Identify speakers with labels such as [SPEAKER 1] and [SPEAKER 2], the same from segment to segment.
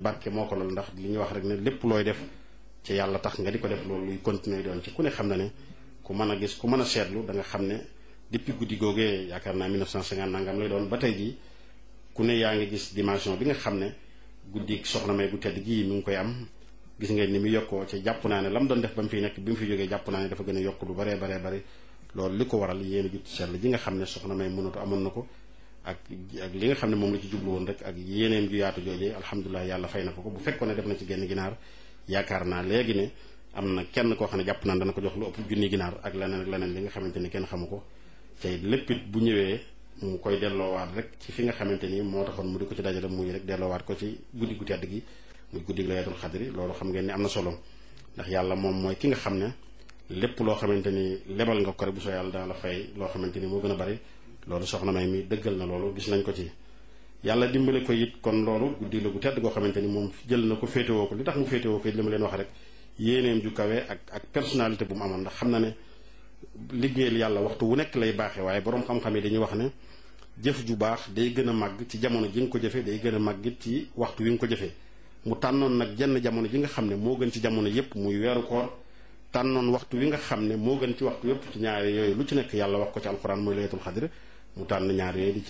[SPEAKER 1] barke moo ko lool ndax li ñuy wax rek ne lépp looy def ci yàlla tax nga di ko def loolu luy continuer doon ci ku ne xam na ne ku mën a gis ku mën a seetlu da nga xam ne depuis guddi googee yaakaar naa 1950 nangam lay doon ba tey jii ku ne yaa ngi gis dimension bi nga xam ne guddi soxna May gu tedd gii mi ngi koy am gis ngeen ni mu yokkoo ci jàpp naa ne la mu doon def ba mu fiy nekk bi mu fi jógee jàpp naa ne dafa gën a yokk lu baree bari loolu li ko waral yéen a jut sell ji nga xam ne soxna May mënatu amoon na ko ak li nga xam ne moom la ci jublu woon rek ak yéeneem ju yaatu joojee alhamdulilah yàlla fay na ko bu fekkoon ne def na ci genn ginaar yaakaar naa léegi ne am na kenn koo xam ne jàpp naa dana ko jox lu ëpp junni ginaar ak leneen li nga xamante ni kenn xamu ko tey lépp it bu ñëwee mu koy delloowaat rek ci fi nga xamante ni moo taxoon mu di ko ci dajale muy rek delloowaat ko ci guddi gu tedd gi muy guddi gi laylatul xadri loolu xam ngeen ni am na solo ndax yàlla moom mooy ki nga xam ne lépp loo xamante ni lebal nga ko rek bu soo yàlla dana la fay loo xamante ni moo gën a bari loolu soxna May mi dëggal na loolu gis nañ ko ci yàlla dimbale ko it kon loolu guddi la gu tedd goo xamante ni moom jël na ko féetewoo ko li tax mu féetewoo ko it li ma leen wax rek yéeneem ju kawe ak personnalité bu mu amoon ndax xam na ne liggéeyal yàlla waxtu wu nekk lay baaxee waaye boroom xam-xam yi dañuy wax ne jëf ju baax day gën a màgg ci jamono ji nga ko jëfee day gën a màgg it ci waxtu wi nga ko jëfee mu tànnoon nag jenn jamono ji nga xam ne moo gën ci jamono yépp muy weeru koor tànnoon waxtu wi nga xam ne moo gën ci waxtu yépp ci ñaari yooyu lu ci nekk yàlla wax ko ci alxuraan mooy laylatul xadr mu tànn ñaar yooyu di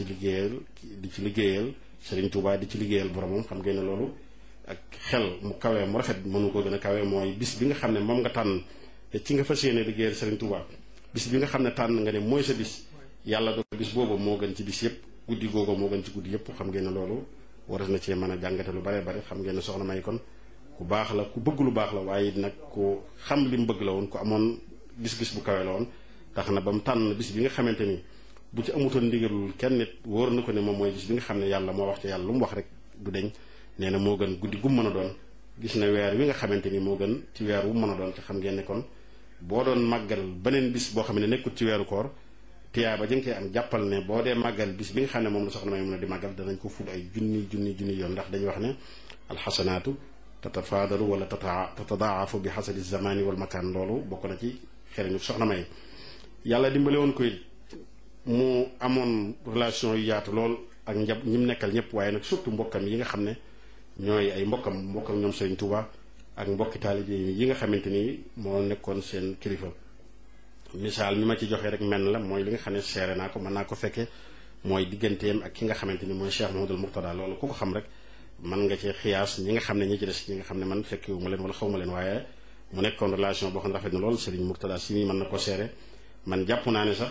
[SPEAKER 1] ci liggéeyal Serigne Touba di ci liggéeyal boromam xam ngeen ne loolu ak xel mu kawee mu rafet mënu ko gën a kawee mooy bis bi nga xam ne moom nga tànn te ci nga fas yéene liggéeyal Serigne Touba bis bi nga xam ne tànn nga ne mooy sa bis yàlla do bis boobu moo gën ci bis yépp guddi googu moo gën ci guddi yépp xam ngeen ne loolu waras na cee mën a jàngate lu bare bare xam ngeen ne soxna May kon ku baax la ku bëgg lu baax la waaye nag ku xam li mu bëgg la woon ku amoon gis-gis bu kawe la woon tax na ba mu tànn bis bi nga xamante ni bu ci amutoon ndigalul kenn nit wóor na ko ne moom mooy bis bi nga xam ne yàlla moo wax ci yàlla lu mu wax rek du deñ nee na moo gën guddi gu mu mën a doon gis na weer wi nga xamante ni moo gën ci weer wu mën a doon te xam ngeen ne kon boo doon màggal beneen bis boo xam ne nekkut ci weeru koor tiyaa ba jëng koy am jàppal ne boo dee màggal bis bi nga xam ne moom la soxna May mën a di màggal danañ ko ful ay junni yoon ndax dañuy wax ne alxasanaatu tatafaadalu wala tatadaafu bi xasali zamani wal makaan loolu bokk na ci xereñu soxna May yàlla dimbale woon ko it mu amoon relation yu yaatu lool ak ñi mu nekkal ñëpp waaye nag surtout mbokkam yi nga xam ne ñooy ay mbokkam ñoom Serigne Touba ak mbokki taalibe yi nga xamante ni moo nekkoon seen kilifa misaal mi ma ci joxe rek menn la mooy li nga xam ne seere naa ko mën naa ko fekke mooy digganteem ak ki nga xamante ni mooy Cheikh Mouhamadoul Mourtada loolu ku ko xam rek mën nga ci xiyaas ñi nga xam ne ñi ci des ñi nga xam ne man fekkewu ma leen wala xaw ma leen waaye mu nekkoon relation boo xam ne rafet na lool Serigne Mourtada si mën na ko seere man jàpp naa ne sax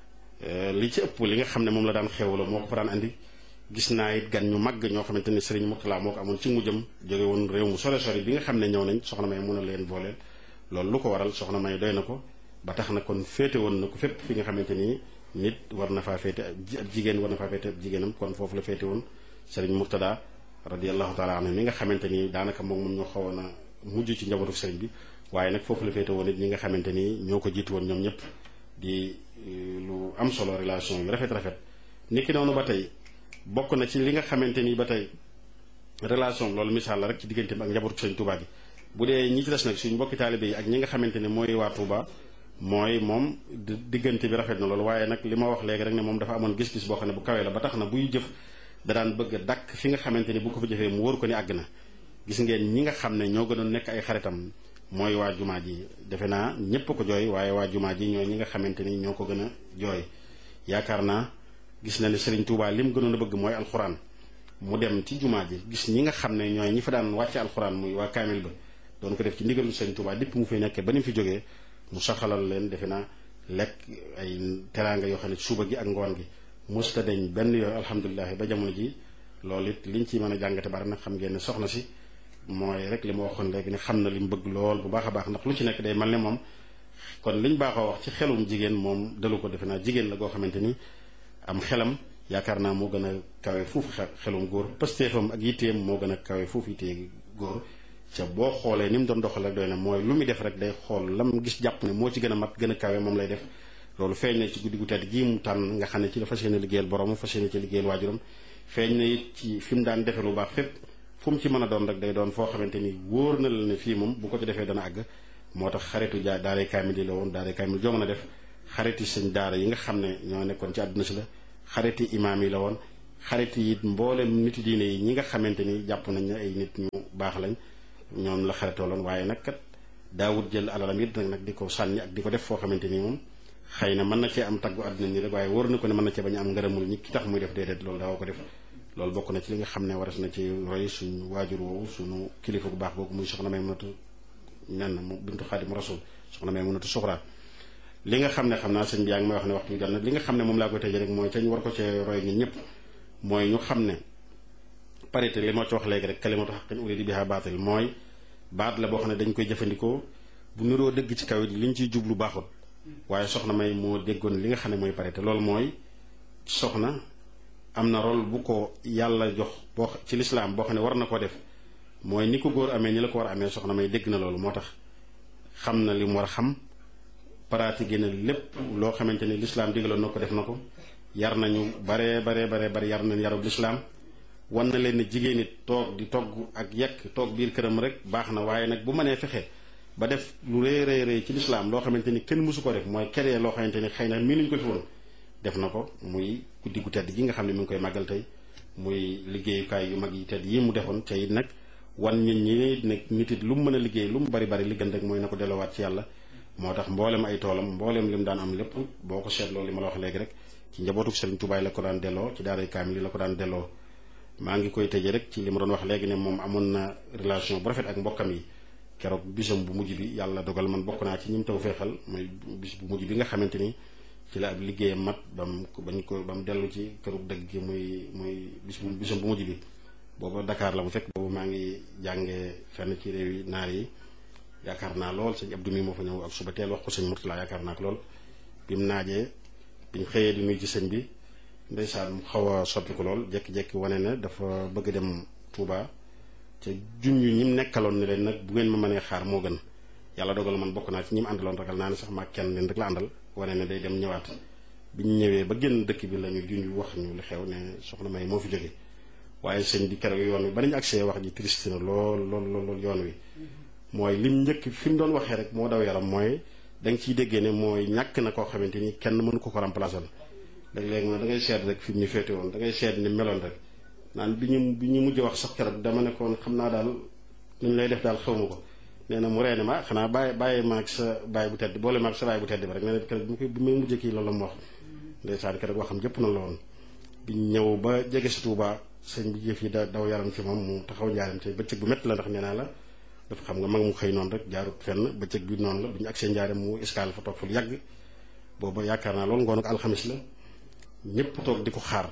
[SPEAKER 1] li ci ëpp li nga xam ne moom la daan xewloo moo ko fa daan andi gis naa it gan ñu màgg ñoo xamante ni Serigne Mourtada moo ko amoon ci mujjam jóge woon réew mu sore sori bi nga xam ne ñëw nañ soxna May mun a leen booleel loolu lu ko waral soxna May doy na ko ba tax na kon féete woon na ko fépp fi nga xamante ni nit war na faa féete ab jigéen war na faa féete ab jigéenam kon foofu la féete woon Serigne Mourtada radiyallahu taala anhu mi nga xamante ni daanaka moom ñoo xawoon a mujj ci njabootu Serigne bi waaye nag foofu la féete woon it ñi nga xamante ni ñoo ko jiitu woon ñoom ñëpp di lu am solo relation yu rafet niki noonu ba tey bokk na ci li nga xamante ni ba tey relation loolu misaal la rek ci diggante ak njabootu Serigne Touba gi bu dee ñi ci des nag suñ mbokki taalibe yi ak ñi nga xamante ne mooy waa Touba mooy moom diggante bi rafet na loolu waaye nag li ma wax léegi rek ne moom dafa amoon gis-gis boo xam ne bu kawee la ba tax na buy jëf da daan bëgg a dakk fi nga xamante ni bu ko fa jëfee mu wóor ko ni àgg na gis ngeen ñi nga xam ne ñoo gënoon nekk ay xaritam mooy waa jumaa ji defe naa ñépp ko jooy waaye waa jumaa ji ñooy ñi nga xamante ni ñoo ko gën a jooy yaakaar naa gis na ne Serigne Touba li mu gënoon a bëgg mooy alxuraan mu dem ci jumaa ji gis ñi nga xam ne ñooy ñi fa daan wàcce alxuraan muy waa kaamil ba doon ko def ci ndigalu Serigne Touba dipp mu fi nekkee ba ni mu fi jógee mu saxalal leen defe naa lekk ay teraanga yoo xam ne suba gi ak ngoon gi musta deñ benn yooyu alhamdulilah ba jamono ji loolu it liñ ci mën a jàngate bari nag xam ngeen ne soxna si mooy rek li ma waxoon léegi ne xam na li mu bëgg lool bu baax a baax ndax lu ci nekk day mel ne moom kon liñ baaxoo wax ci xelum jigéen moom dalu ko defe naa jigéen la goo xamante ni am xelam yaakaar naa moo gën a kawe foofu xelum góor pëstéefam ak yitteem moo gën a kawe foofu yittee góor ca boo xoolee ni mu doon doxal rek doy na mooy lu muy def rek day xool lam gis jàpp ne moo ci gën a mat gën a kawe moom lay def loolu feeñ na ci guddi gu tedd gii mu tànn nga xam ne ci la fas yéene liggéeyal borom fas yéene ci liggéeyal waajuram feeñ na it ci fi mu daan defe lu baax fépp fu mu ci mën a doon rek day doon foo xamante ni wóor na la ne fii moom bu ko ci defee dana àgg moo tax xaritu daaray kaamil yi la woon daaray kaamil joo mën a def xariti sëñ daara yi nga xam ne ñoo nekkoon ci àdduna si la xariti imaam yi la woon xarit yi it mboolem niti diine yi ñi nga xamante ni jàpp nañ ne ay nit ñu baax lañ ñoom la xaritooloon waaye nag kat daawut jël alalam it nag di ko sànni ak di ko def foo xamante ni moom xëy na mën na cee am taggu àdduna ni rek waaye wóor na ko ne mën na cee bañ a am ngërëmul ñi ki tax muy def déedéet loolu daaw ko def loolu bokk na ci li nga xam ne waras na ci roy suñu waajur woowu suñu kilifa bu baax boobu muy soxna Maymunatu nen mu bintu Xaadimu Rasuul soxna Maymunatu Suxra li nga xam ne xam naa sëñ bi yaa ngi may wax ne waxtu bi jot na li nga xam ne moom laa koy tëjee rek mooy ca ñu war ko cee roy ñun ñëpp mooy ñu xam ne parité li ma ci wax léegi rek kalimatu haqqin urida biha baatil mooy baat la boo xam ne dañ koy jëfandikoo bu niroo dëgg ci kaw it liñ ciy jublu baaxut waaye soxna May moo déggoon li nga xam ne mooy parité loolu mooy soxna am na rôle bu ko yàlla jox boo ci lislaam boo xam ne war na ko def mooy ni ko góor amee ni la ko war a amee soxna May dégg na loolu moo tax xam na li mu war a xam pratiqué na lépp loo xamante ni lislaam digaloon na ko def na ko yar nañu bare yar nañ yarub lislaam wan na leen ne jigéen it toog di togg ak yekk toog biir këram rek baax na waaye nag bu mënee fexe ba def lu rëy ci lislaam loo xamante ni kenn mësu ko def mooy keree loo xamante ni xëy na mii nuñ ko fi woon def na ko muy guddi gu tedd gi nga xam ne mi ngi koy màggal tey muy liggéeyukaay yu mag yi tedd yi mu defoon te it nag wan ñun ñi nag nit it lu mu mën a liggéey lu mu bari li gën rek mooy na ko delloowaat ci yàlla moo tax mboolem ay toolam mboolem li mu daan am lépp boo ko seetloo li ma la wax léegi rek ci njabootuk Serigne Touba la ko daan delloo ci daaray kaamil yi la ko daan delloo maa ngi koy tëjee rek ci li ma doon wax léegi ne moom amoon na relation bu rafet ak mbokkam yi keroog bisam bu mujj bi yàlla dogal man bokk naa ci ñim taw feexal mooy bis bu mujj bi nga xamante ni ci la ab liggéeyam mat ba mu dellu ci kërug dëgg gi muy bisam bu mujj bi booba Dakar la bu fekk boobu maa ngi jàngee fenn ci réew yi naar yi yaakaar naa lool sëñ Abdou mi moo fa ñëw ak suba teel wax ko sëñ Murtala yaakaar naa ko lool bi mu naajee biñ xëyee di nuyu ci sëñ bi ndeysaan mu xaw a soppi ko lool jékki-jékki wane ne dafa bëgg dem Touba te junj ñi mu nekkaloon ne leen nag bu ngeen ma mënee xaar moo gën yàlla dogal man bokk naa ci ñi mu àndaloon ragal naa ne sax maa kenn leen rek la àndal wane ne day dem ñëwaat biñ ñëwee ba génn dëkk bi la ñu junj wax ñu li xew ne soxna May moo fi jóge waaye sëñ bi keroog yoon wi ba nañu accès wax ji triste na lool yoon wi mooy lim njëkk fi mu doon waxee rek moo daw yaram mooy da nga ciy déggee ne mooy ñàkk na koo xamante ni kenn mënu ko remplacer léeg-léeg da ngay seet rek fi mu ñu féete woon da ngay seet ni meloon rek naan bi ñu mujj wax sax keroog dama ne koon xam naa daal nu ñu lay def daal xawma ko nee na mu reene ma xanaa bàyyi maag sa baay bu tedd boole maag sa baay bu tedd bi rek nee na keroog bi may mujjee kii loolu la mu wax ndeysaan keroog waxam jëpp na la woon biñ ñëw ba jege si Touba sëñ bi jëf yi daw yaram ci moom mu taxaw njaaram te bëccëg bu métti la ndax nee naa la dafa xam nga mag mu xëy noonu rek jaarut fenn bëccëg bi noonu la bi ñu agsee njaaram mu escale fa toog fa lu yàgg booba yaakaar naa loolu ngoon ak alxamis la ñëpp toog di ko xaar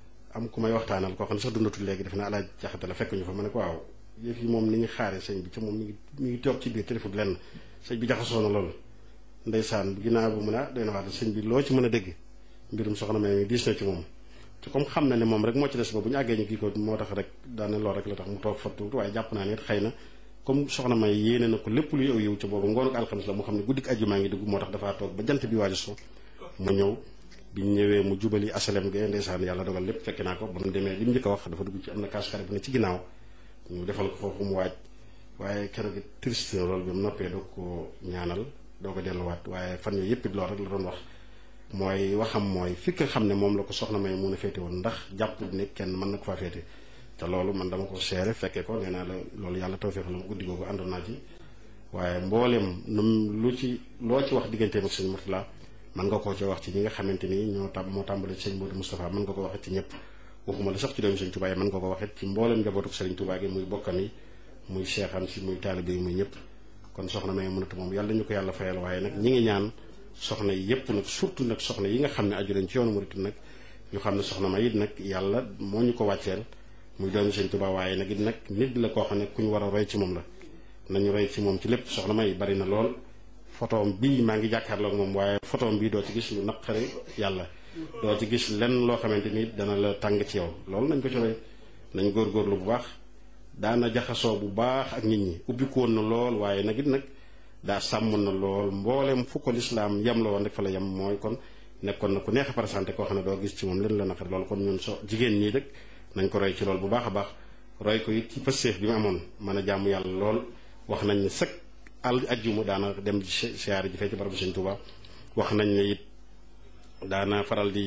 [SPEAKER 1] am ku may waxtaanal koo xam ne sax dundatul léegi def na alaaj jaxate la fekk ñu fa ma ne ko waaw yëf yi moom ni ñu xaaree sëñ bi ca moom mi ngi toog ci biir téléphone lenn sëñ bi jaxasoo na loolu ndeysaan ginnaaw bu mu ne doy na waat sëñ bi loo ci mën a dégg mbirum soxna May mi diis na ci moom te comme xam na ne moom rek moo ci des ba bu ñu àggee ñu kii ko moo tax rek daane lool rek la tax mu toog fa tuuti waaye jàpp naa ne xëy na comme soxna May yéene na ko lépp luy aw yiw ci boobu ngoonu alxamis la mu xam ne guddik àjjuma ngi dugg moo tax dafaa toog ba jant bi waaju so mu ñëw biñ ñëwee mu jubali asalem ge ndeysaan yàlla dogal lépp fekk naa ko ba mu demee li mu njëkk a wax dafa dugg ci am na kaas xare bu ne ci ginnaaw ñu defal ko foofu mu waaj waaye keroog it triste na loolu bi mu noppee doo ko ñaanal doo ko delluwaat waaye fan yooyu yëpp it loolu rek la doon wax mooy waxam mooy fi nga xam ne moom la ko soxna May mun a féete woon ndax jàpp ne kenn mën na ko faa féete te loolu man dama ko seere fekkee ko nee naa la loolu yàlla tawfeex la guddi googu àndoon naa ci waaye mboolem loo ci wax digganteem ak sëñ Murtala mën nga koo ci wax ci ñi nga xamante ni moo tàmbale ci sëñ Modou Moustapha mën nga ko waxee ci ñëpp waxuma la sax ci doomu sëñ Touba yi mën nga ko waxee ci mboolem njabootu sëriñ Touba gi muy bokkam yi muy seexam si muy taalibe yi muy ñëpp kon soxna May mënatu moom yàlla ñu ko yàlla fayal waaye nag ñi ngi ñaan soxna yi yëpp nag surtout nag soxna yi nga xam ne aju nañ ci yoonu murit nag ñu xam ne soxna May it nag yàlla moo ñu ko wàcceel muy doomu sëñ Touba waaye nag it nag nit la koo xam ne ku ñu war a roy ci moom la nañu roy ci moom ci lépp soxna May bari na lool photoom bii maa ngi jàkkaarloo ak moom waaye photoom bii doo ci gis lu naqari yàlla doo ci gis lenn loo xamante ni dana la tàng ci yow loolu nañ ko ci roy nañ góorgóorlu bu baax daana jaxasoo bu baax ak nit ñi ubbiku woon na lool waaye nag it nag daa sàmm na lool mboolem fu ko lislaam yem la woon rek fa la yem mooy kon nekkoon na ku neex a présenté koo xam ne doo gis ci moom len la naqari loolu kon ñun jigéen ñii rek nañ ko roy ci lool bu baax a baax roy ko it ci pësteef bi mu amoon mën a jaamu yàlla lool wax nañ ne sëkk ajjuma daana dem siyaare ji fee ci barabu sëñ Touba wax nañ ne it daana faral di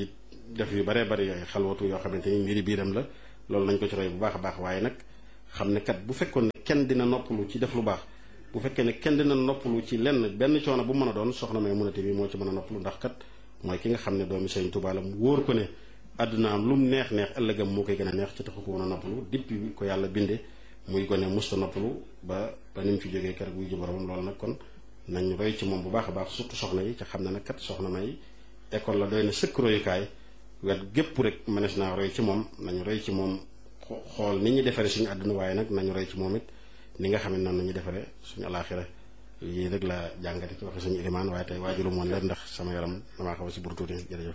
[SPEAKER 1] def yu baree bari ay xalwatu yoo xamante ni mbiri biiram la loolu nañ ko ci roy bu baax a baax waaye nag xam ne kat bu fekkoon ne kenn dina noppalu ci def lu baax bu fekkee ne kenn dina noppalu ci lenn benn coono bu mën a doon soxna May Munate bi moo ci mën a noppalu ndax kat mooy ki nga xam ne doomi Sëriñ Tuubaa la mu wóor ko ne àddunaam lu mu neex neex ëllëgam moo koy gën a neex ci taxu ko woon a noppalu depuis bi ko yàlla binde muy gone musta noppalu ba ni mu fi jógee keroog buy ji boromam loolu nag kon nañ roy ci moom bu baax a baax surtout soxna yi ca xam ne nag kat soxna May école la doy na sëkk royukaay wet gépp rek mënees naa roy ci moom nañu roy ci moom xool ni ñu defaree suñu àdduna waaye nag nañu roy ci moom it ni nga xam ne noonu nañu defaree suñu alaaxira lii rek la jàngate ci waxe suñu ilimaan waaye tey waajulu moon leen ndax sama yaram damaa xaw a si buru tuuti jërëjëf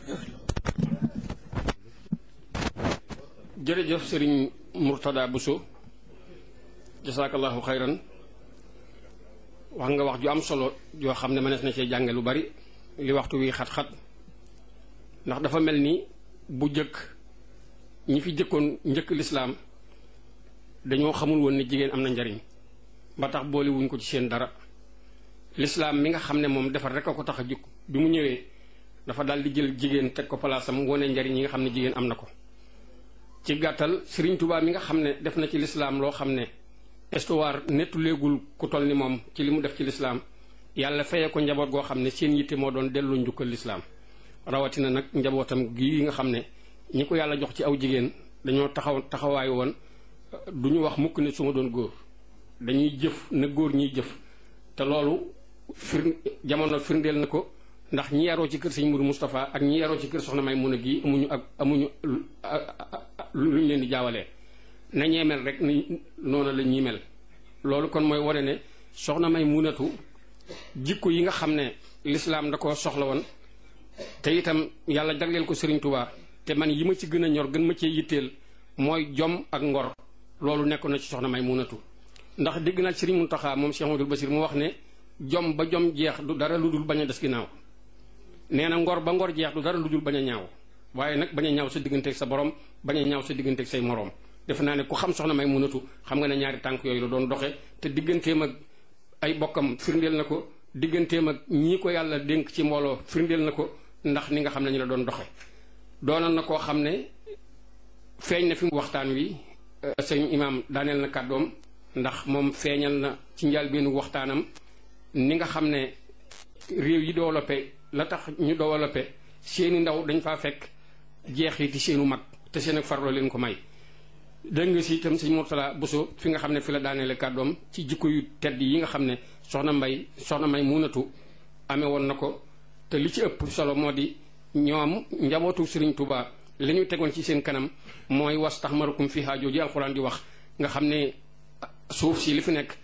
[SPEAKER 2] jërëjëf sëriñ Murtada Bousso jasaakallahu xayran wax nga wax ju am solo joo xam ne mënees na cee jànge lu bari li waxtu wi xat-xat ndax dafa mel ni bu jëkk ñi fi jëkkoon njëkk lislaam dañoo xamul woon ne jigéen am na njariñ ba tax boole wuñ ko ci seen dara lislaam mi nga xam ne moom defar rek a ko tax a jukk bi mu ñëwee dafa daal di jël jigéen teg ko palaasam wone njariñ yi nga xam ne jigéen am na ko ci gàttal Sëriñ Tuubaa mi nga xam ne def na ci lislaam loo xam ne histoire nettuleegul ku toll ni moom ci li mu def ci lislaam yàlla feye ko njaboot goo xam ne seen yitte moo doon delloo njukkal lislaam rawatina nag njabootam gii nga xam ne ñi ko yàlla jox ci aw jigéen dañoo taxawaayu woon du ñu wax mukk ne su ma doon góor dañuy jëf na góor ñiy jëf te loolu jamono firndeel na ko ndax ñi yaroo ci kër sëñ Mourou Moustapha ak ñi yaroo ci kër soxna May Muna gi amuñu luñ leen di jaawalee na ñee mel rek ni noonu la ñuy mel loolu kon mooy wane ne soxna May Munatu jikko yi nga xam ne lislaam da ko soxla woon te itam yàlla jagleel ko Sëriñ Tuubaa te man yi ma ci gën a ñor gën ma cee yitteel mooy jom ak ngor loolu nekkoon na ci soxna May Munatu ndax dégg naa Sëriñ Muntaxa moom Cheikh Amadou Bassir mu wax ne jom ba jom jeex du dara lu dul bañ a des ginnaaw nee na ngor ba ngor jeex du dara lu dul bañ a ñaaw waaye nag bañ a ñaaw sa digganteeg sa borom bañ a ñaaw sa digganteeg say moroom defe naa ne ku xam soxna May Munatu xam nga ne ñaari tànk yooyu la doon doxe te digganteem ak ay bokkam firndeel na ko digganteem ak ñii ko yàlla dénk ci mbooloo firndeel na ko ndax ni nga xam ne ñu la doon doxe doonoon na koo xam ne feeñ na fi waxtaan wi sëñ imaam daaneel na kàddoom ndax moom feeñal na ci njëlbéenu waxtaanam ni nga xam ne réew yi développé la tax ñu développé seeni ndaw dañ faa fekk jeexiti seenu mag te seen ak farlo leen ko may dégg nga si itam sëñ Murtada Bousso fi nga xam ne fi la daaneele kàddoom ci jikko yu tedd yi nga xam ne soxna May Munatu amee woon na ko te li ci ëpp solo moo di ñoom njabootu Sëriñ Tuubaa li ñu tegoon ci seen kanam mooy wastaxmarukum fiihaa jooju alxuraan di wax nga xam ne suuf si li fi nekk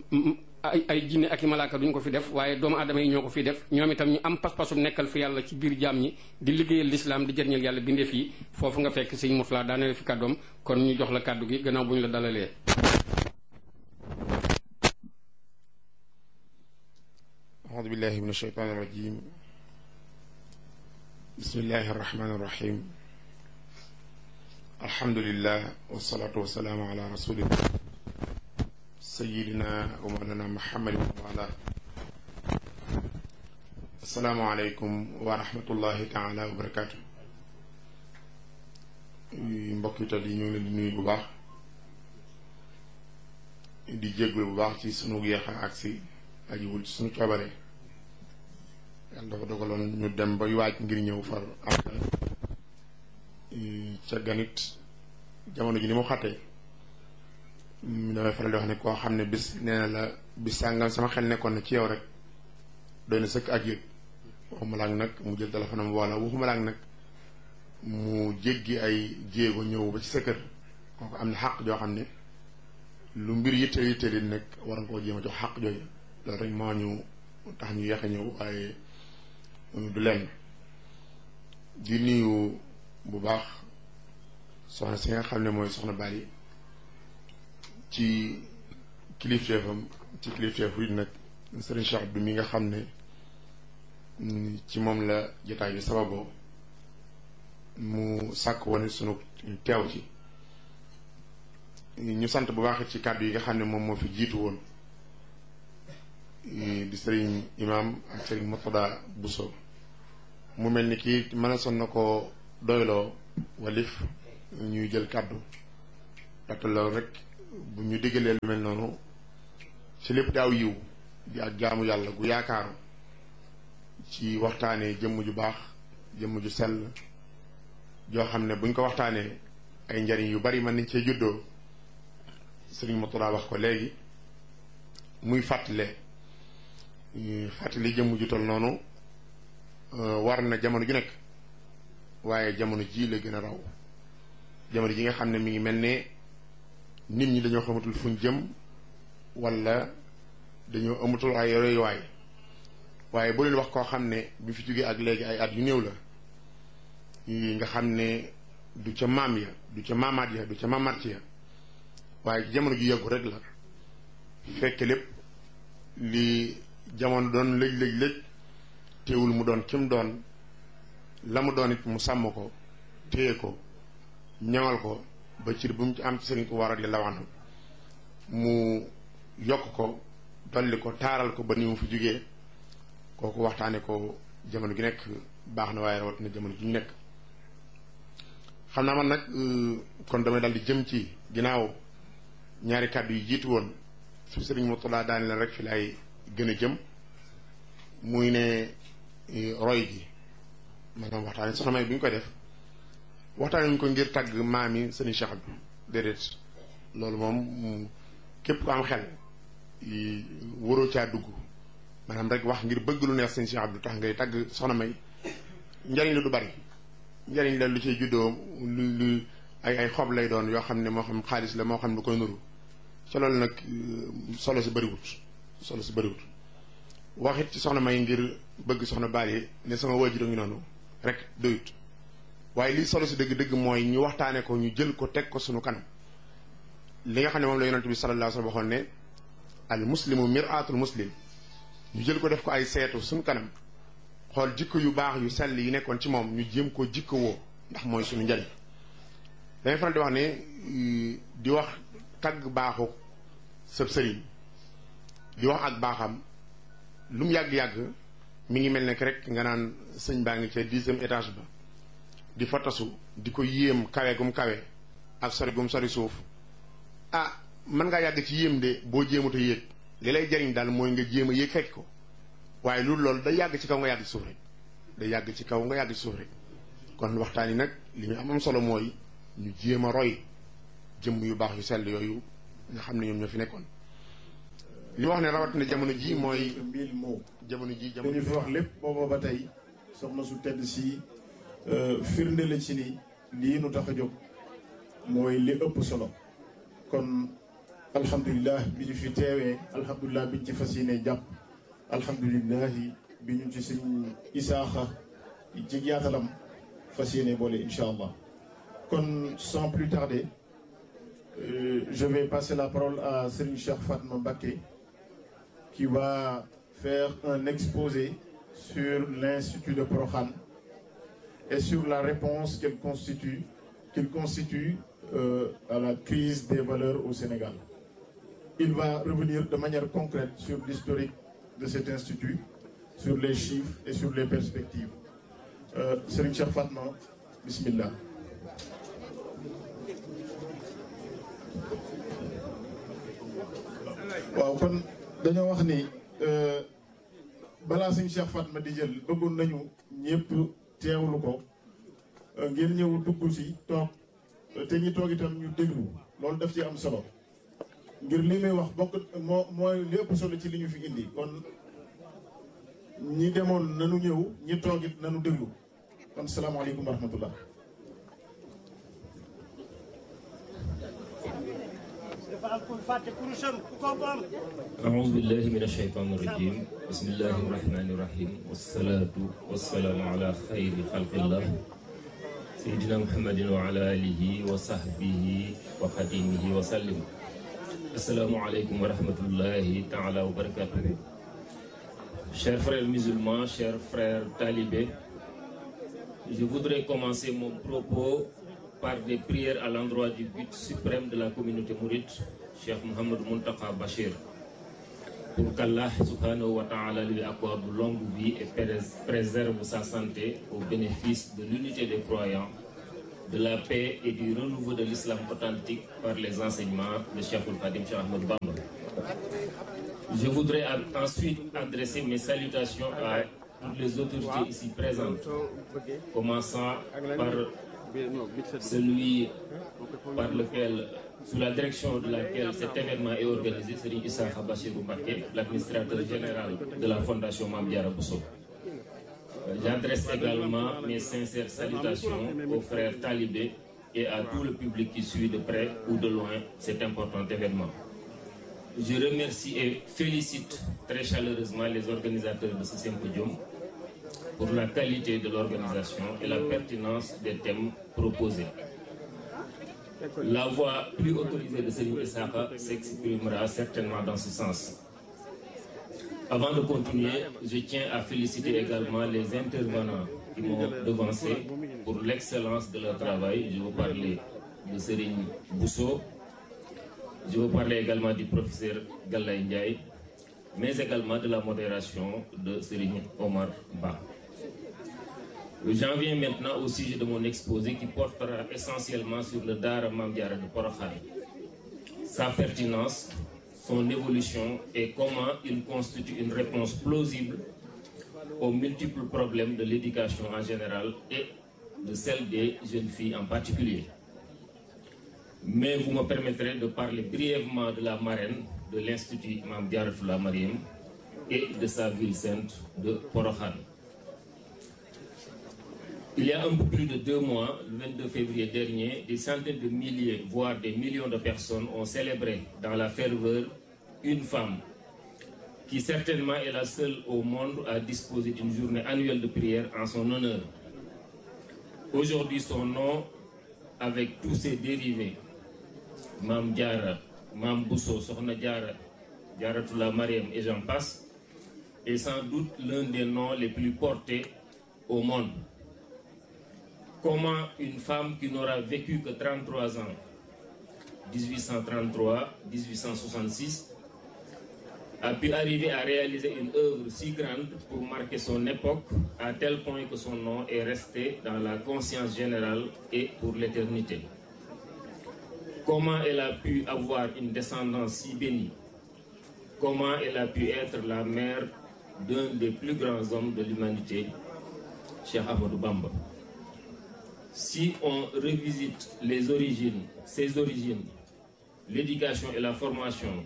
[SPEAKER 2] ay jinne ak i malaaka duñ ko fi def waaye doomu aadama yi ñoo ko fi def ñoom itam ñu am pas-pasum nekkal fi yàlla ci biir jaam ñi di liggéeyal lislaam di jëriñal yàlla bindeef yi foofu nga fekk sëñ Murtada daaneel fi kàddoom kon ñu jox la kàddu gi gannaaw bu ñu la dalalee.
[SPEAKER 3] audu billahi min ashaytaani rajim bismillahi arrahmani irrahim alhamdulillah wasalaatu wasalaamu ala rasulillah sayidina wa mawlana muhammadin wa ala assalaamu aleykum wa rahmatullahi taala wa barakaatu mbokk yi tedd yi ñu ngi leen di nuyu bu baax di jéggul bu baax ci sunu yeexa agsi ajiwul ci sunu coobare yàlla dafa dogaloon ñu dem ba waaj ngir ñëw far am ca ganit jamono ji ni mu xattee damay faral di wax ne koo xam ne bis nee na la bis sàngam sama xel nekkoon na ci yow rek doy na sëkk ak yëg waxuma laag nag mu jël téléphone am wala waxuma laag nag mu jéggi ay jéego ñëw ba ci sa kër kooku am na xàq joo xam ne lu mbir yitteel yitteel yi nag war nga koo jéem a jox xàq jooju loolu rek moo ñu tax ñu yeex a ñëw waaye du lenn di nuyu bu baax soxna si nga xam ne mooy soxna Bali ci kilifteefam ci kilifteefu it nag Serigne Cheikh Abdou mi nga xam ne ci moom la jotaay bi sababoo mu sàkk woon sunu teew ci ñu sant bu baax ci kàddu yi nga xam ne moom moo fi jiitu woon di Serigne Imam ak Serigne Murtada Bousso mu mel ni kii mën a son na ko doyloo walif ñuy jël kàddu ndaxte loolu rek bu ñu diggalee lu mel noonu ci lépp daaw yiw di ak jaamu yàlla gu yaakaaru ci waxtaanee jëmm ju baax jëmm ju sell joo xam ne buñ ko waxtaanee ay njariñ yu bari mën nañ cee juddoo sëriñ Mourtada wax ko léegi muy fàttali jëmm ju tol noonu war na jamono ju nekk waaye jamono ji la gën a raw jamono ji nga xam ne mi ngi mel ne nit ñi dañoo xamatul fuñ jëm wala dañoo amatul ay royuwaay waaye bu leen wax koo xam ne bi fi jógee ak léegi ay at yu néew la nga xam ne du ca maam ya du ca maamaat ya du ca maamaat ya waaye ci jamono ju yàggu rek la fekk lépp li jamono doon lëj teewul mu doon kim doon la mu doon it mu sàmm ko téye ko ñaŋal ko ba cir bu mu ci am ci sëriñ ko war radiyallahu anhu mu yokk ko dolli ko taaral ko ba ni mu fi jógee kooku waxtaane ko jamono gi nekk baax na waaye rawatina jamono gi ñu nekk xam naa man nag kon damay daal di jëm ci ginnaaw ñaari kàddu yi jiitu woon su sëriñ Mourtada daani la rek fi laay gën a jëm muy ne roy gi maanaam waxtaane soxna May bi ñu koy def waxtaane ñu ko ngir tàgg maami sëriñ Cheikh bi déedéet loolu moom képp ko am xel waroo caa dugg maanaam rek wax ngir bëgg lu neex sëriñ Cheikh Abdou tax ngay tàgg soxna May njariñ la du bari njariñ la lu ciy juddoo lu ay xob lay doon yoo xam ne moo xam xaalis la moo xam lu koy nuru ca loolu nag solo si bëriwut waxit ci soxna May ngir bëgg soxna Bally ne sama waajur ngi noonu rek doyut waaye lii solo si dëgg-dëgg mooy ñu waxtaane ko ñu jël ko teg ko sunu kanam li nga xam ne moom la yonent bi sallallahu alayhi wa sallam waxoon ne al muslimu mir'atul muslim ñu jël ko def ko ay seetu sunu kanam xool jikko yu baax yu sell yi nekkoon ci moom ñu jéem ko jikko woo ndax mooy suñu njariñ dañuy faral di wax ne di wax tagg baaxu sëb sëriñ di wax ak baaxam lu mu yàgg-yàgg mi ngi mel ne rek nga naan sëñ baa ngi ca 10e étage ba di fa tasu di ko yéem kawe gum kawe ak sori gum sori suuf mën ngaa yàgg ci yéem de boo jéemut a yéeg li lay jariñ daal mooy nga jéem a yéeg fekk ko waaye loolu day yàgg ci kaw nga yàgg ci suuf rek day yàgg ci kaw nga yàgg ci suuf rek kon waxtaan yi nag li ñu am solo mooy ñu jéem a roy jëmm yu baax yu sell yooyu nga xam ne ñoom ñoo fi nekkoon li wax ne rawatina jamono ji mooy jamono ji
[SPEAKER 4] dañu fi wax lépp booba ba tey soxna su tedd si firnde la ci ni lii nu tax a jóg mooy li ëpp solo kon alhamdulilah bi ñu fi teewee alhamdulilah bi ñu ci fas yéene jàpp alhamdulilah bi ñu ci sëñ Isaaxa ci yaatalam fas yéene boole incha allah kon sans plus tarder je vais passer la parole à Serigne Cheikh Fatma Mbacké qui va faire un exposé sur l'Institut de Prokhane et sur la réponse qu'il constitue à la crise des valeurs au Sénégal. Il va revenir de manière concrète sur l'historique de cet institut, sur les chiffres et sur les perspectives. Serigne Cheikh Fatma, bismillah. waaw kon dañoo wax ni balaa Serigne Cheikh Fatma di jël bëggoon nañu ñëpp teewlu ko ngeen ñëw dugg si toog te ñi toog itam ñu déglu loolu daf ci am solo ngir li muy wax bokk mooy li ëpp solo ci li ñu fi indi kon ñi demoon nanu ñëw ñi toog it nanu déglu kon salaamaaleykum wa rahmatullah.
[SPEAKER 5] أعوذ بالله من الشيطان الرجيم بسم الله الرحمن الرحيم والصلاة والسلام على خير خلق الله سيدنا محمد وعلى آله وصحبه وخديمه وسلم. السلام عليكم ورحمة الله تعالى وبركاته. Chers frères musulmans, chers frères talibés, je voudrais commencer mon propos par des prières à l'endroit du but suprême de la communauté mouride, Cheikh Mouhamadou Mountakha Bachir. pour qu'Allah subhanahu wa ta'ala lui accorde longue vie et préserve sa santé au bénéfice de l'unité des croyants, de la paix et du renouveau de l'islam authentique par les enseignements de Cheikh Khadim Cheikh Ahmadou Bamba. Je voudrais ensuite adresser mes salutations à toutes les autorités ici présentes, commençant par celui par lequel, sous la direction de laquelle cet événement est organisé, Serigne Issakha Bachirou Mbacké, l'administrateur général de la Fondation Mame Diarra Bousso. J'adresse également mes sincères salutations aux frères talibés et à tout le public qui suit de près ou de loin cet important événement. Je remercie et félicite très chaleureusement les organisateurs de ce symposium pour la qualité de l'organisation et la pertinence des thèmes proposés. La voix plus autorisée de Serigne Issakha s'exprimera certainement dans ce sens. Avant de continuer, je tiens à féliciter également les intervenants qui m'ont devancé pour l'excellence de leur travail. Je veux parler de Serigne Bousso, je veux parler également du professeur Gallay Ndiaye, mais également de la modération de Serigne Omar Ba. J'en viens maintenant au sujet de mon exposé qui portera essentiellement sur le Daara Mame Diarra de Porokhane, sa pertinence, son évolution et comment il constitue une réponse plausible aux multiples problèmes de l'éducation en général et de celle des jeunes filles en particulier. Mais vous me permettrez de parler brièvement de la marraine de l'Institut Mame Diarra Mariam et de sa ville sainte de Porokhane. Il y a un peu plus de 2 mois, le 22 février dernier, des centaines de milliers, voire des millions de personnes ont célébré dans la ferveur une femme qui certainement est la seule au monde à disposer d'une journée annuelle de prière en son honneur. Aujourd'hui, son nom, avec tous ses dérivés, Mame Diarra, Mame Bousso, Sokhna Diarra, Diarratullah Mariam et j'en passe, est sans doute l'un des noms les plus portés au monde. Comment une femme qui n'aura vécu que 33 ans, 1833-1866, a pu arriver à réaliser une œuvre si grande pour marquer son époque à tel point que son nom est resté dans la conscience générale et pour l'éternité. Comment elle a pu avoir une descendance si bénie? Comment elle a pu être la mère d'un des plus grands hommes de l'humanité, Cheikh Ahmadou Bamba? Si on revisite les origines, ses origines, l'éducation et la formation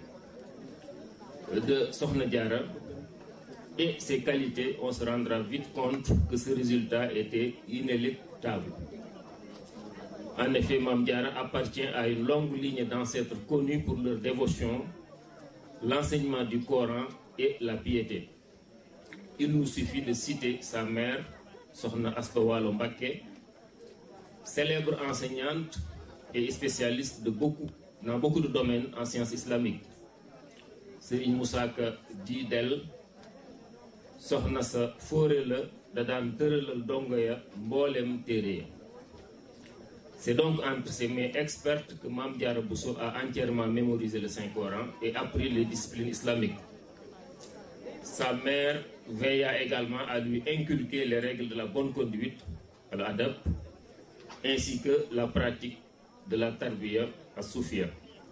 [SPEAKER 5] de Sokhna Diarra et ses qualités, on se rendra vite compte que ce résultat était inéluctable. En effet, Mame Diarra appartient à une longue ligne d'ancêtres connus pour leur dévotion, l'enseignement du Coran et la piété. Il nous suffit de citer sa mère, Sokhna Asta Walo Mbacké, célèbre enseignante et spécialiste dans beaucoup de domaines en sciences islamiques. Serigne Moussa Ka di del soxna sa fóore la da daan tëralal dongo ya mboolem téere ya. C'est donc entre ses mains expertes que Mame Diarra Bousso a entièrement mémorisé le Saint-Coran et appris les disciplines islamiques. Sa mère veilla également à lui inculquer les règles de la bonne conduite, al-adab, ainsi que la pratique de la tarbiya as-soufia.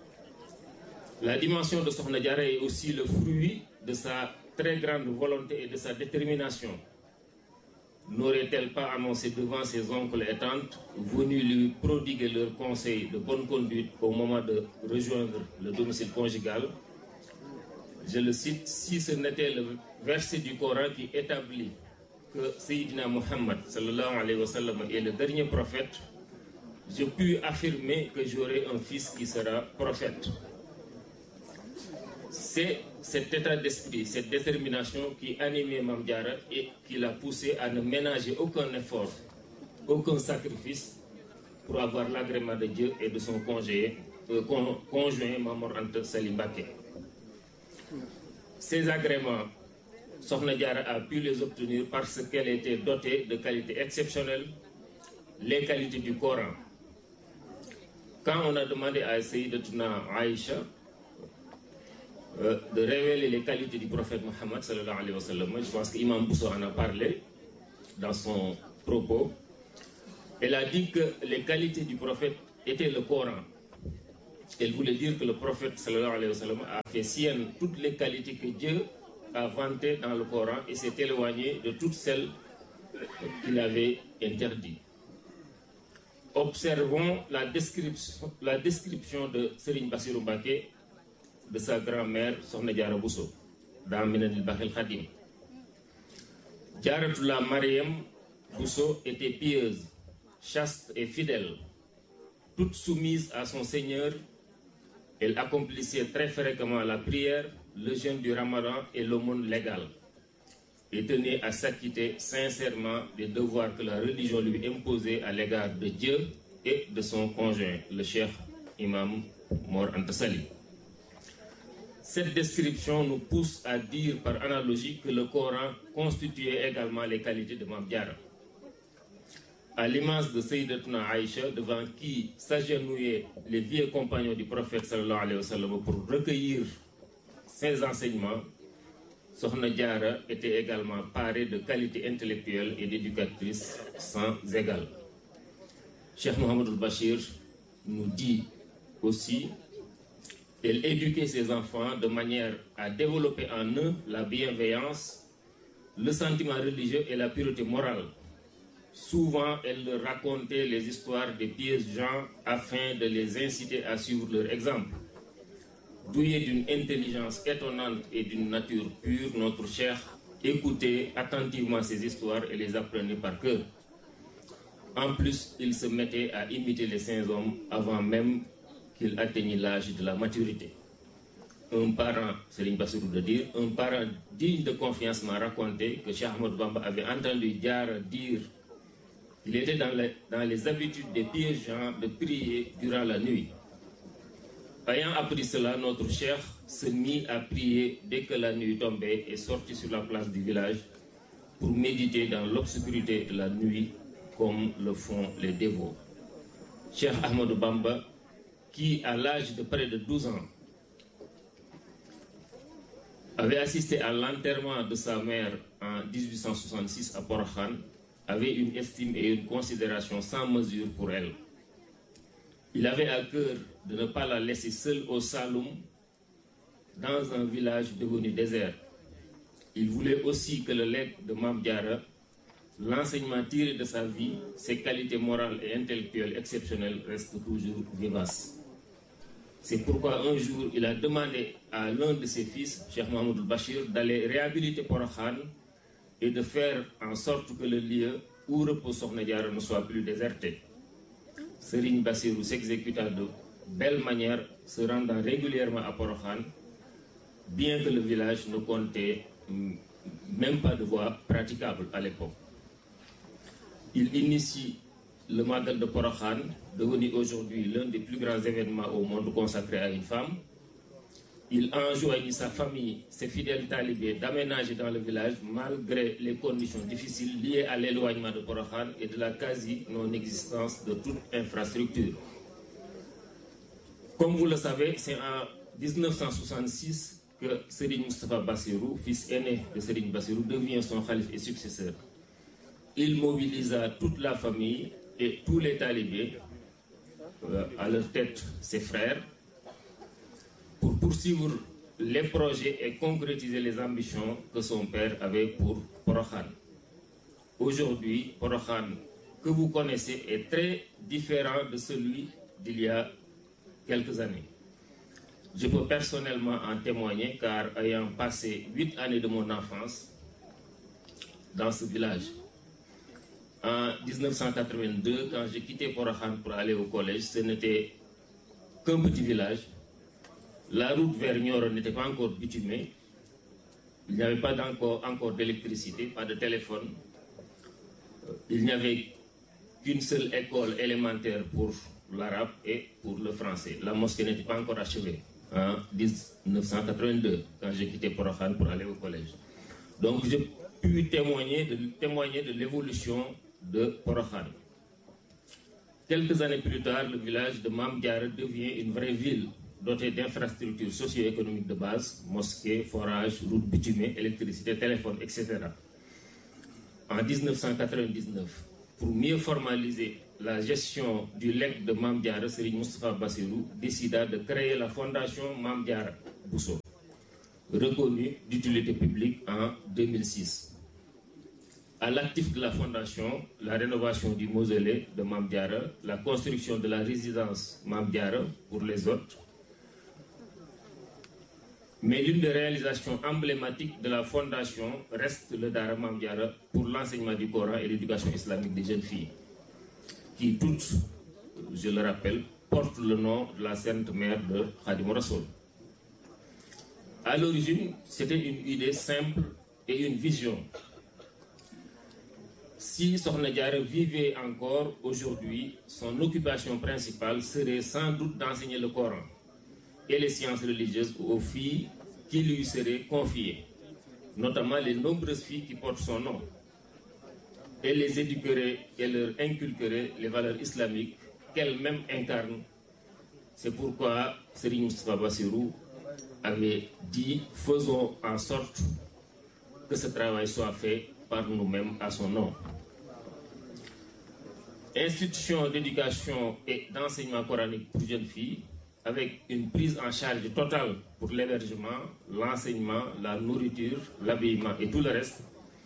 [SPEAKER 5] La dimension de Sokhna Diarra est aussi le fruit de sa très grande volonté et de sa détermination. N'aurait-elle pas annoncé devant ses oncles et tantes, venus lui prodiguer leurs conseils de bonne conduite au moment de rejoindre le domicile conjugal? Je le cite, si ce n'était le verset du Coran qui établit que Sayyidina Muhammad sallallahu alayhi wa sallam est le dernier prophète, je puis affirmer que j'aurai un fils qui sera prophète. C'est cet état d'esprit, cette détermination qui animait Mame Diarra et qui l'a poussé à ne ménager aucun effort, aucun sacrifice pour avoir l'agrément de Dieu et de son conjoint Mame Mor Anta Sali Mbacké. Ces agréments, Sokhna Diarra a pu les obtenir parce qu'elle était dotée de qualités exceptionnelles, les qualités du Coran. Quand on a demandé à Sayyidatuna Aïcha de révéler les qualités du prophète Mohammed sallallahu alayhi wa sallam. Je pense qu'Imam Bousso en a parlé dans son propos. Elle a dit que les qualités du prophète étaient le Coran. Elle voulait dire que le prophète sallallahu alayhi wa sallam a fait sienne toutes les qualités que Dieu a vantées dans le Coran et s'est éloigné de toutes celles qu'il avait interdites. Observons la description de Serigne Bassirou Mbacké de sa grand-mère Sokhna Diarra Bousso dans Minanil Bakhil Khadim. Diaratullah Mariam Bousso était pieuse, chaste et fidèle. Toute soumise à son Seigneur, elle accomplissait très fréquemment la prière, le jeûne du Ramadan et l'aumône légale, et tenait à s'acquitter sincèrement des devoirs que la religion lui imposait à l'égard de Dieu et de son conjoint, le cheikh Imam Mor Anta Sali. Cette description nous pousse à dire par analogie que le Coran constituait également les qualités de Mame Diarra. À l'image de Sayyidatuna Aïcha, devant qui s'agenouillaient les vieux compagnons du prophète sallallahu alayhi wa sallam pour recueillir ses enseignements, Sokhna Diarra était également parée de qualités intellectuelles et d'éducatrice sans égale. Cheikh Mouhamadoul Bachir nous dit aussi qu'elle éduquait ses enfants de manière à développer en eux la bienveillance, le sentiment religieux et la pureté morale. Souvent, elle leur racontait les histoires des pieux gens afin de les inciter à suivre leur exemple. Doué d'une intelligence étonnante et d'une nature pure, notre cheikh écoutait attentivement ces histoires et les apprenait par cœur. En plus, il se mettait à imiter les saints hommes avant même qu'il atteignît l'âge de la maturité. Un parent, Serigne Bassirou de dire, un parent digne de confiance m'a raconté que Cheikh Ahmadou Bamba avait entendu Diarra dire qu'il était dans les habitudes des pieux gens de prier durant la nuit. Ayant appris cela, notre cheikh se mit à prier dès que la nuit tombait et sortit sur la place du village pour méditer dans l'obscurité de la nuit comme le font les dévots. Cheikh Ahmadou Bamba, qui à l'âge de près de 12 ans avait assisté à l'enterrement de sa mère en 1866 à Porokhane, avait une estime et une considération sans mesure pour elle. Il avait à cœur de ne pas la laisser seule au Saloum, dans un village devenu désert. Il voulait aussi que le legs de Mame Diarra, l'enseignement tiré de sa vie, ses qualités morales et intellectuelles exceptionnelles restent toujours vivaces. C'est pourquoi un jour, il a demandé à l'un de ses fils, Cheikh Mouhamadoul Bachir, d'aller réhabiliter Porokhane et de faire en sorte que le lieu où repose Sokhna Diarra ne soit plus déserté. Serigne Bassirou s'exécuta de belle manière, se rendant régulièrement à Porokhane, bien que le village ne comptait même pas de voie praticable à l'époque. Il initie le Magal de Porokhane, devenu aujourd'hui l'un des plus grands événements au monde consacré à une femme. Il enjoignit sa famille, ses fidèles talibés, d'aménager dans le village malgré les conditions difficiles liées à l'éloignement de Porokhane et de la quasi-non-existence de toute infrastructure. Comme vous le savez, c'est en 1966 que Serigne Moustapha Bassirou, fils aîné de Serigne Bassirou, devient son khalife et successeur. Il mobilisa toute la famille et tous les talibés, à leur tête ses frères, pour poursuivre les projets et concrétiser les ambitions que son père avait pour Porokhane. Aujourd'hui, Porokhane, que vous connaissez, est très différent de celui d'il y a quelques années. Je peux personnellement en témoigner car ayant passé 8 années de mon enfance dans ce village, en 1982, quand j'ai quitté Porokhane pour aller au collège, ce n'était qu'un petit village. La route vers Nioro n'était pas encore bitumée. Il n'y avait pas encore d'électricité, pas de téléphone. Il n'y avait qu'une seule école élémentaire pour l'arabe et pour le français. La mosquée n'était pas encore achevée en 1982, quand j'ai quitté Porokhane pour aller au collège. Donc j'ai pu témoigner de l'évolution de Porokhane. Quelques années plus tard, le village de Mame Diarra devient une vraie ville doté d'infrastructures socio-économiques de base, mosquées, forages, routes bitumées, électricité, téléphone, etc. En 1999, pour mieux formaliser la gestion du legs de Mame Diarra, Serigne Moustapha Bassirou décida de créer la fondation Mame Diarra Bousso, reconnue d'utilité publique en 2006. À l'actif de la fondation, la rénovation du mausolée de Mame Diarra, la construction de la résidence Mame Diarra pour les hôtes. Mais l'une des réalisations emblématiques de la fondation reste le Dara Mame Diarra pour l'enseignement du Coran et l'éducation islamique des jeunes filles, qui toutes, je le rappelle, portent le nom de la Sainte Mère de Khadim Rassoul. À l'origine, c'était une idée simple et une vision. Si Sokhna Diarra vivait encore aujourd'hui, son occupation principale serait sans doute d'enseigner le Coran et les sciences religieuses aux filles qui lui seraient confiées, notamment les nombreuses filles qui portent son nom. Elle les éduquerait et leur inculquerait les valeurs islamiques qu'elle-même incarne. C'est pourquoi Serigne Moustapha Bassirou avait dit « Faisons en sorte que ce travail soit fait par nous-mêmes à son nom ». Institution d'éducation et d'enseignement coranique pour jeunes filles, avec une prise en charge totale pour l'hébergement, l'enseignement, la nourriture, l'habillement et tout le reste.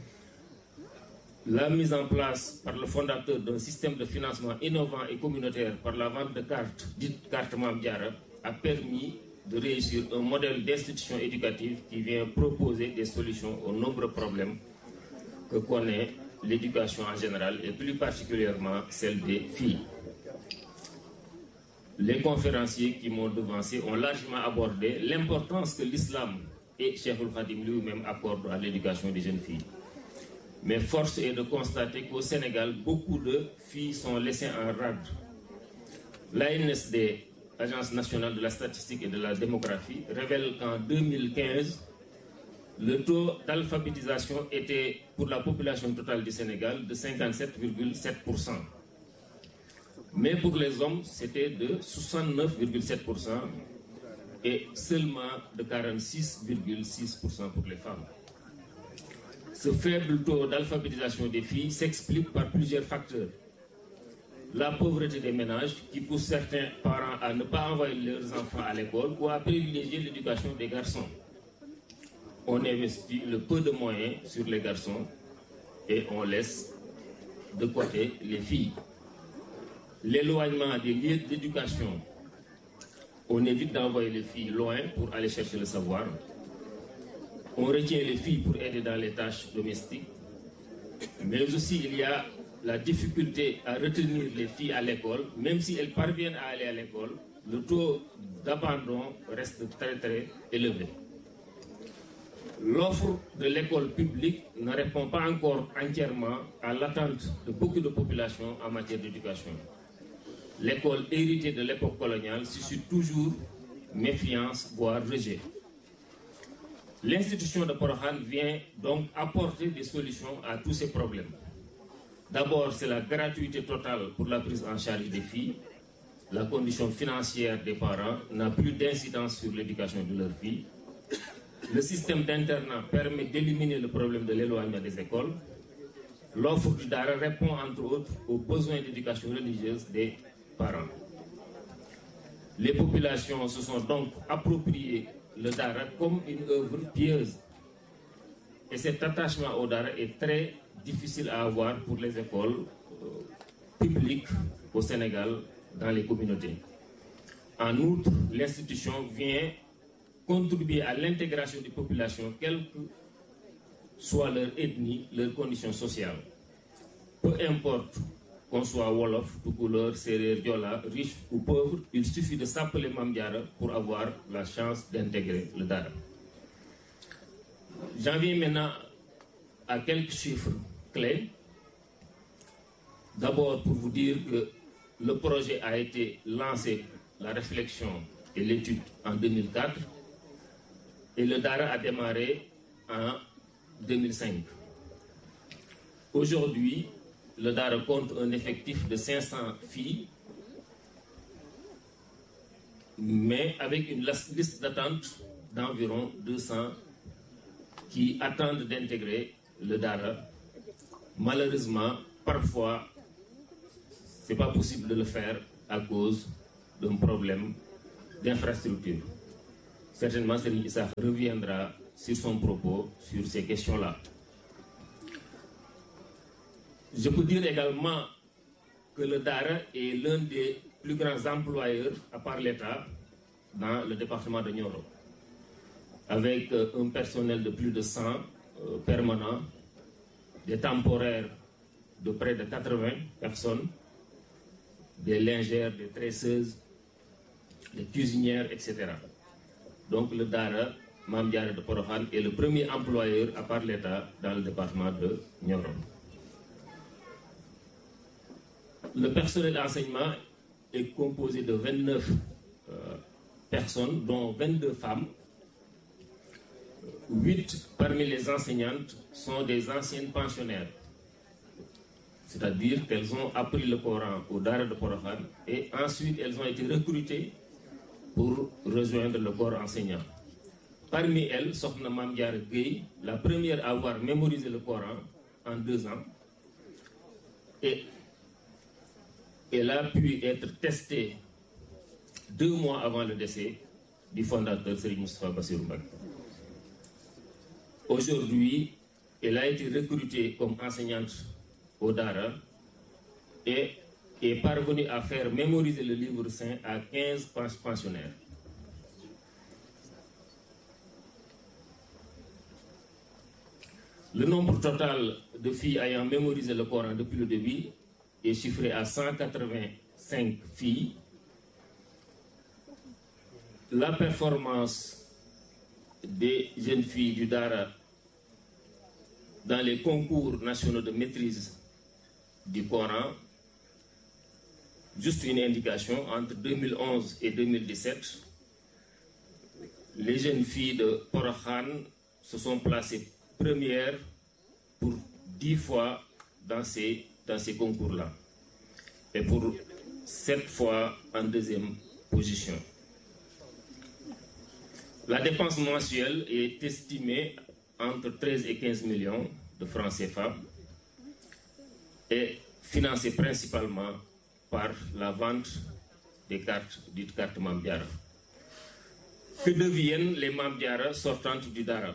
[SPEAKER 5] La mise en place par le fondateur d'un système de financement innovant et communautaire par la vente de cartes, dites cartes Mame Diarra, a permis de réussir un modèle d'institution éducative qui vient proposer des solutions aux nombreux problèmes que connaît l'éducation en général et plus particulièrement celle des filles. Les conférenciers qui m'ont devancé ont largement abordé l'importance que l'islam et Cheikhoul Khadim lui-même accordent à l'éducation des jeunes filles. Mais force est de constater qu'au Sénégal, beaucoup de filles sont laissées en rade. L'ANSD, Agence nationale de la statistique et de la démographie, révèle qu'en 2015, le taux d'alphabétisation était pour la population totale du Sénégal de 57,7%. Mais pour les hommes, c'était de 69,7% et seulement de 46,6% pour les femmes. Ce faible taux d'alphabétisation des filles s'explique par plusieurs facteurs. La pauvreté des ménages qui pousse certains parents à ne pas envoyer leurs enfants à l'école ou à privilégier l'éducation des garçons. On investit le peu de moyens sur les garçons et on laisse de côté les filles. L'éloignement des lieux d'éducation. On évite d'envoyer les filles loin pour aller chercher le savoir. On retient les filles pour aider dans les tâches domestiques. Mais aussi il y a la difficulté à retenir les filles à l'école. Même si elles parviennent à aller à l'école, le taux d'abandon reste très très élevé. L'offre de l'école publique ne répond pas encore entièrement à l'attente de beaucoup de populations en matière d'éducation. L'école héritée de l'époque coloniale suscite toujours méfiance, voire rejet. L'institution de Porokhane vient donc apporter des solutions à tous ces problèmes. D'abord, c'est la gratuité totale pour la prise en charge des filles. La condition financière des parents n'a plus d'incidence sur l'éducation de leurs filles. Le système d'internat permet d'éliminer le problème de l'éloignement des écoles. L'offre du Dara répond entre autres aux besoins d'éducation religieuse des parents. Les populations se sont donc appropriées le Dara comme une œuvre pieuse. Et cet attachement au Dara est très difficile à avoir pour les écoles publiques au Sénégal, dans les communautés. En outre, l'institution vient contribuer à l'intégration des populations, quelle que soit leur ethnie, leurs conditions sociales. Peu importe qu'on soit Wolof, Toucouleur, Serer, Diola, riche ou pauvre, il suffit de s'appeler Mame Diarra pour avoir la chance d'intégrer le Dara. J'en viens maintenant à quelques chiffres clés. D'abord, pour vous dire que le projet a été lancé, la réflexion et l'étude en 2004, et le Dara a démarré en 2005. Aujourd'hui, le Dara compte un effectif de 500 filles mais avec une liste d'attente d'environ 200 qui attendent d'intégrer le Dara. Malheureusement, parfois, ce n'est pas possible de le faire à cause d'un problème d'infrastructure. Certainement, Serigne Issa reviendra sur son propos sur ces questions-là. Je peux dire également que le Dara est l'un des plus grands employeurs, à part l'État, dans le département de Nioro, avec un personnel de plus de 100 permanents, des temporaires de près de 80 personnes, des lingères, des tresseuses, des cuisinières, etc. Donc le Dara Mame Diarra de Porokhane est le premier employeur, à part l'État, dans le département de Nioro. Le personnel d'enseignement est composé de 29 personnes, dont 22 femmes. 8 parmi les enseignantes sont des anciennes pensionnaires, c'est-à-dire qu'elles ont appris le Coran au Dara de Porokhane et ensuite elles ont été recrutées pour rejoindre le corps enseignant. Parmi elles, Sokhna Mame Diarra Gueye, la première à avoir mémorisé le Coran en 2 ans, et elle a pu être testée 2 mois avant le décès du fondateur Serigne Moustapha Bassirou Mbacké. Aujourd'hui, elle a été recrutée comme enseignante au Dara et est parvenue à faire mémoriser le livre saint à 15 pensionnaires. Le nombre total de filles ayant mémorisé le Coran depuis le début est chiffré à 185 filles. La performance des jeunes filles du Dara dans les concours nationaux de maîtrise du Coran, juste une indication, entre 2011 et 2017, les jeunes filles de Porokhane se sont placées premières pour 10 fois dans ces concours-là, et pour 7 fois en 2e position. La dépense mensuelle est estimée entre 13 et 15 millions de francs CFA et financée principalement par la vente des cartes, dites cartes Mame Diarra. Que deviennent les Mame Diarra sortantes du Dara?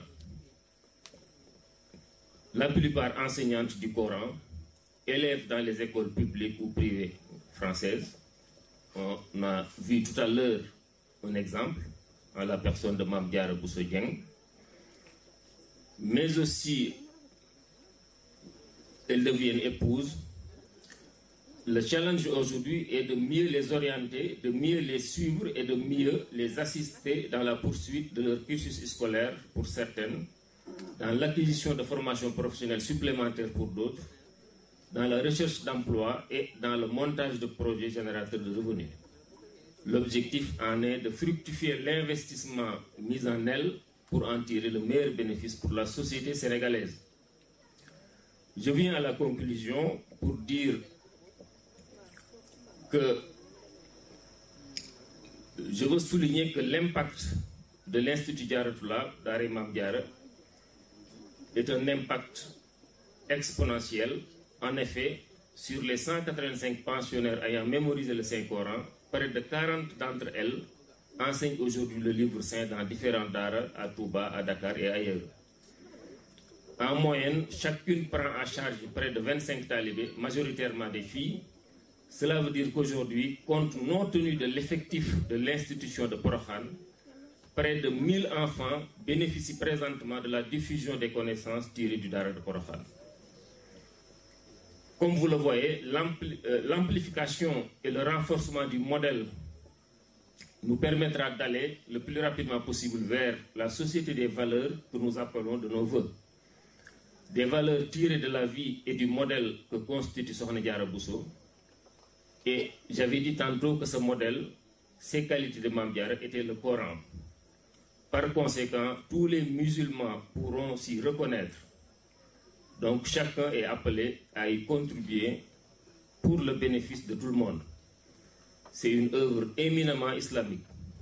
[SPEAKER 5] La plupart enseignantes du Coran, élèves dans les écoles publiques ou privées françaises. On a vu tout à l'heure un exemple en la personne de Mame Diarra Bousso Dieng, mais aussi elles deviennent épouses. Le challenge aujourd'hui est de mieux les orienter, de mieux les suivre et de mieux les assister dans la poursuite de leur cursus scolaire pour certaines, dans l'acquisition de formations professionnelles supplémentaires pour d'autres, dans la recherche d'emploi et dans le montage de projets générateurs de revenus. L'objectif en est de fructifier l'investissement mis en elles pour en tirer le meilleur bénéfice pour la société sénégalaise. Je viens à la conclusion pour dire que je veux souligner que l'impact de l'Institut Diarratoulah Daara Mame Diarra est un impact exponentiel. En effet, sur les 185 pensionnaires ayant mémorisé le Saint-Coran, près de 40 d'entre elles enseignent aujourd'hui le livre saint dans différents daara à Touba, à Dakar et ailleurs. En moyenne, chacune prend en charge près de 25 talibés, majoritairement des filles. Cela veut dire qu'aujourd'hui, compte non tenu de l'effectif de l'institution de Porokhane, près de 1000 enfants bénéficient présentement de la diffusion des connaissances tirées du Dara de Porokhane. Comme vous le voyez, l'amplification et le renforcement du modèle nous permettra d'aller le plus rapidement possible vers la société des valeurs que nous appelons de nos vœux. Des valeurs tirées de la vie et du modèle que constitue Sokhna Diarra Bousso. Et j'avais dit tantôt que ce modèle, ses qualités de Mame Diarra étaient le Coran. Par conséquent, tous les musulmans pourront s'y reconnaître. Donc chacun est appelé à y contribuer pour le bénéfice de tout le monde. C'est une œuvre éminemment islamique.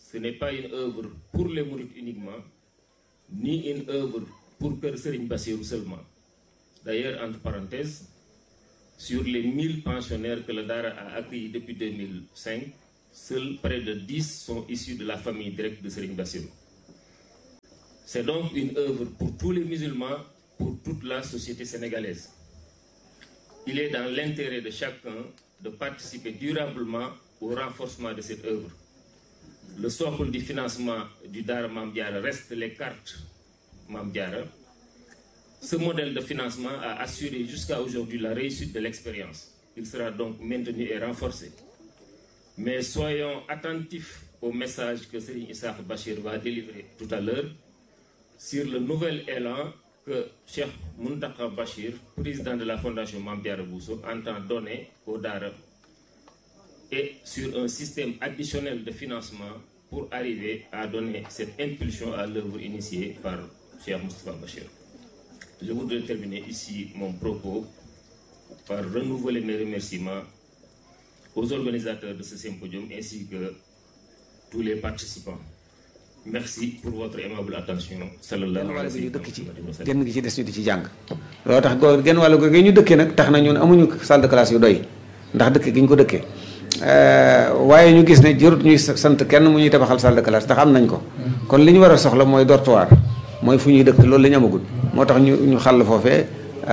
[SPEAKER 5] Ce n'est pas une œuvre pour les mourides uniquement, ni une œuvre pour Kër Serigne Bassirou seulement. D'ailleurs, entre parenthèses, sur les 1000 pensionnaires que le Dara a accueillis depuis 2005, seuls près de 10 sont issus de la famille directe de Serigne Bassirou. C'est donc une œuvre pour tous les musulmans, pour toute la société sénégalaise. Il est dans l'intérêt de chacun de participer durablement au renforcement de cette œuvre. Le socle du financement du Dara Mame Diarra reste les cartes Mame Diarra. Ce modèle de financement a assuré jusqu'à aujourd'hui la réussite de l'expérience. Il sera donc maintenu et renforcé. Mais soyons attentifs au message que Serigne Issakha Bachir va délivrer tout à l'heure sur le nouvel élan que Cheikh Mountakha Bachir, président de la Fondation Mame Diarra Bousso, entend donner au Dara et sur un système additionnel de financement pour arriver à donner cette impulsion à l'œuvre initiée par Cheikh Moustapha Bachir. Je voudrais terminer ici mon propos par renouveler mes remerciements aux organisateurs de ce symposium ainsi que tous les participants. Merci pour votre aimable attention. sallallahu alayhi wa sallam.
[SPEAKER 6] genn gi ci des ñu di ci jàng loolu tax genn wàllu gi ñu dëkkee nag tax na ñun amuñu salle de classe yu doy ndax dëkk gi ñu ko dëkkee waaye ñu gis ne jërut ñuy sant kenn mu ñuy tabaxal salle de classe ndax am nañ ko kon li ñu war a soxla mooy dortoir mooy fu ñuy dëkk loolu la ñu amagul moo tax ñu xàll foofee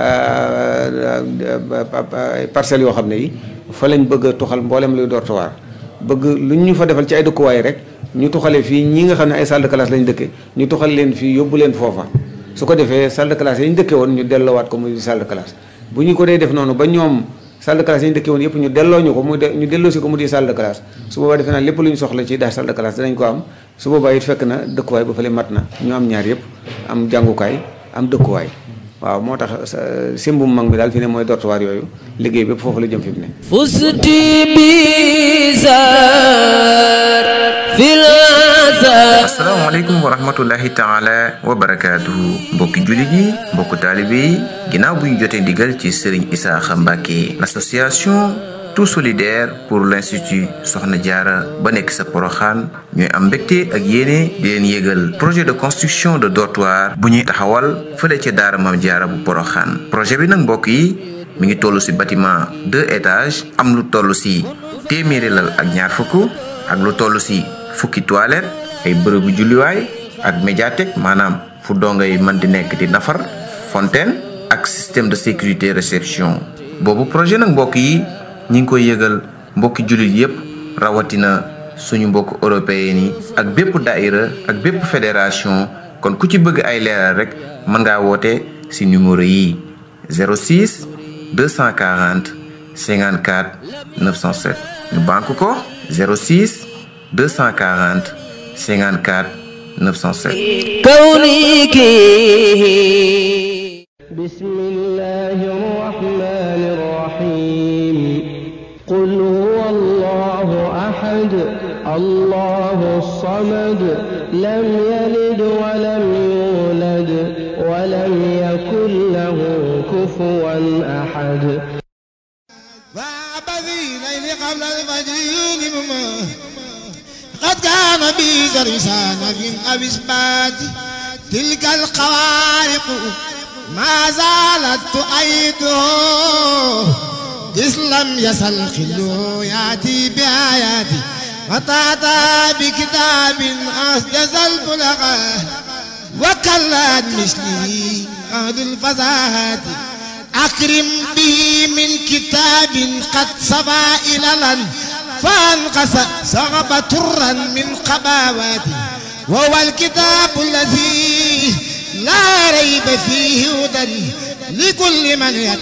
[SPEAKER 6] parcelles yoo xam ne yi fa lañ bëgg a tuxal mboolem luy dortoir bëgg lu ñu fa defal ci ay dëkkuwaay rek ñu tuxale fii ñi nga xam ne ay salle de classe lañ dëkke ñu tuxal leen fii yóbbu leen foofa su ko defee salle de classe yi ñu dëkke woon ñu delloowaat ko muy salle de classe bu ñu ko dee def noonu ba ñoom salle de classe yi ñu dëkke woon yëpp ñu delloo ñu ko ñu delloo si ko mu di salle de classe su boobaa defe naa lépp lu ñu soxla ci daa salle de classe danañ ko am su boobaa it fekk na dëkkuwaay ba fële mat na ñu am ñaar yëpp am jàngukaay am dëkkuwaay waaw moo tax simbum mag mi daal fi ne mooy dortoir yooyu liggéey bépp foofu la jëm fi mu ne fusti bizar fil
[SPEAKER 7] asalaamaaleykum wa rahmatullahi taala wa barakaatuhu mbokki jullit yi mbokku taalibe yi ginnaaw bu ñu jotee ndigal ci Serigne Issakha Mbacké l'association tout solidaire pour l'institut Soxna Diarra ba nekk sa Porokhane ñooy am mbégte ak yéene di leen yégal projet de construction de dortoir bu ñuy taxawal fële ca daara Mame Diarra bu Porokhane projet bi nag mbokk yi mi ngi toll ci bâtiment 2 étages am lu toll ci téeméeri lal ak ñaar fukk ak lu toll ci fukki toilette ay bërëbu julliwaay ak médiathèque maanaam fu dongay mën di nekk di nafar fontaine ak système de sécurité réception boobu projet nag mbokk yi ñi ngi koy yëgal mbokki jullit yépp rawatina suñu mbokk européen yi ak bépp daïra ak bépp fédération kon ku ci bëgg ay leeral rek mën ngaa woote ci numéro yi 06 240 54 907 ñu banque ko 06 240 54 907
[SPEAKER 8] kawniki bismillahir rahmanir rahim qul huwallahu ahad allahus samad lam yalid wa lam yulad wa lam yakul lahu kufuwan ahad قبل الفجر قد كان بي درسان من أبسبات تلك الخوارق ما زالت تؤيده إذ لم يزل خلو يأتي بآياتي وتأتى بكتاب أسجز البلغة وكلت مثلي أهل الفزاهات أكرم به من كتاب قد صفى إللا فانقص صغب ترا من قباواتي وهو الكتاب الذي لا ريب فيه هدى لكل من